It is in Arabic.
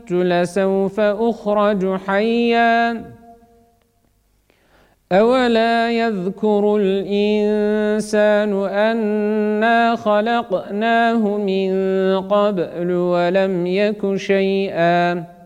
مت لسوف أخرج حيا أولا يذكر الإنسان أنا خلقناه من قبل ولم يك شيئا